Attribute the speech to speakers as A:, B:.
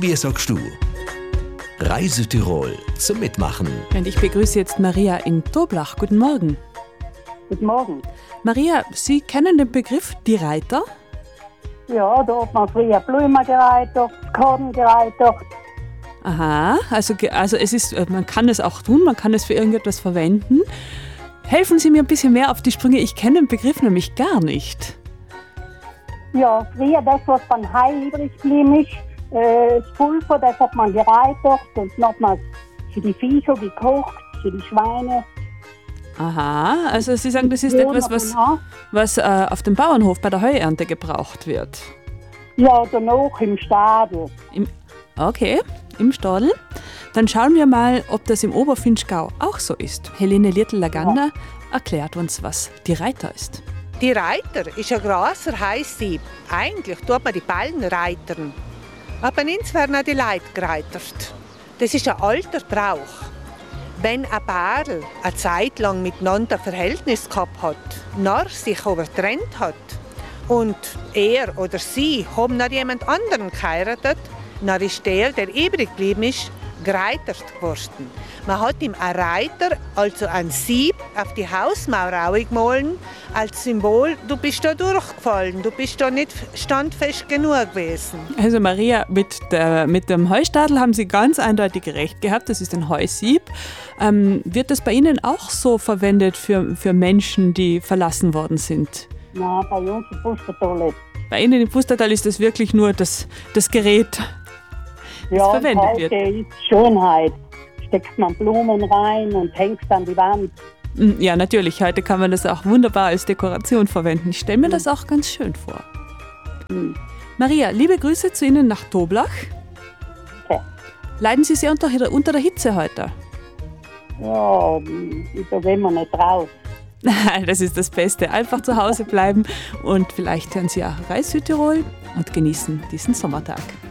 A: Wie sagst du? Reisetirol zum Mitmachen.
B: Und ich begrüße jetzt Maria in Toblach. Guten Morgen.
C: Guten Morgen.
B: Maria, Sie kennen den Begriff die Reiter?
C: Ja, da hat man früher Blumen gereitet, Korn gereitet.
B: Aha, also es ist, man kann es auch tun, man kann es für irgendetwas verwenden. Helfen Sie mir ein bisschen mehr auf die Sprünge, ich kenne den Begriff nämlich gar nicht.
C: Ja, früher das, was beim Hai übrig geblieben ist, das Pulver, das hat man gereitet und dann hat man für die Viecher gekocht, für die Schweine.
B: Aha, also Sie sagen, das ist etwas, was auf dem Bauernhof bei der Heuernte gebraucht wird.
C: Ja, danach im Stadel.
B: Okay, im Stadel. Dann schauen wir mal, ob das im Oberfinchgau auch so ist. Helene Lietl-Laganda erklärt uns, was die Reiter ist.
D: Die Reiter ist ein grosser Heissieb. Eigentlich tut man die Ballen reitern. Aber uns werden auch die Leute gereitert. Das ist ein alter Brauch. Wenn ein Paar eine Zeit lang miteinander ein Verhältnis gehabt hat, nach sich aber getrennt hat und er oder sie haben noch jemand anderen geheiratet, dann ist der übrig geblieben ist, gereitert geworden. Man hat ihm einen Reiter, also ein Sieb, auf die Hausmauer gemahlen, als Symbol, du bist da durchgefallen, du bist da nicht standfest genug gewesen.
B: Also Maria, mit dem Heustadel haben Sie ganz eindeutig recht gehabt, das ist ein Heusieb. Wird das bei Ihnen auch so verwendet für Menschen, die verlassen worden sind?
C: Nein, bei uns im Pustertal.
B: Bei Ihnen im Pustertal ist das wirklich nur das Gerät, das verwendet wird.
C: Ja, ist Schönheit. Steckt man Blumen rein und hängt an die Wand.
B: Ja, natürlich. Heute kann man das auch wunderbar als Dekoration verwenden. Ich stelle mir das auch ganz schön vor. Maria, liebe Grüße zu Ihnen nach Toblach.
C: Okay.
B: Leiden Sie sehr unter der Hitze heute?
C: Ja, da gehen wir nicht raus.
B: Das ist das Beste. Einfach zu Hause bleiben und vielleicht hören Sie auch Reis Südtirol und genießen diesen Sommertag.